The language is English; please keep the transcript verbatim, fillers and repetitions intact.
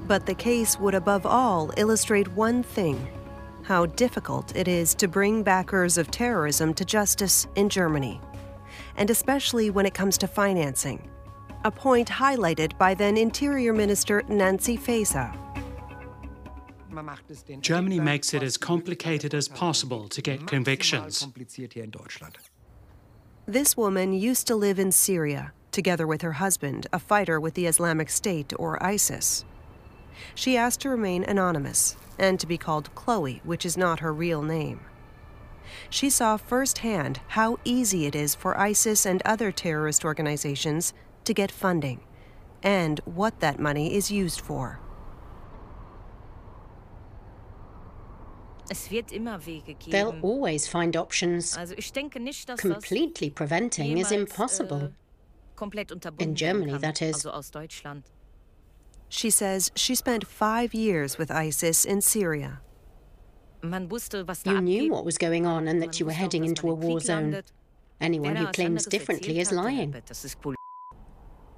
But the case would above all illustrate one thing: how difficult it is to bring backers of terrorism to justice in Germany, and especially when it comes to financing, a point highlighted by then Interior Minister Nancy Faeser. Germany makes it as complicated as possible to get convictions. This woman used to live in Syria, together with her husband, a fighter with the Islamic State, or ISIS. She asked to remain anonymous and to be called Chloe, which is not her real name. She saw firsthand how easy it is for ISIS and other terrorist organizations to get funding, and what that money is used for. They'll always find options. Completely preventing is impossible. In Germany, that is. She says she spent five years with ISIS in Syria. You knew what was going on and that you were heading into a war zone. Anyone who claims differently is lying.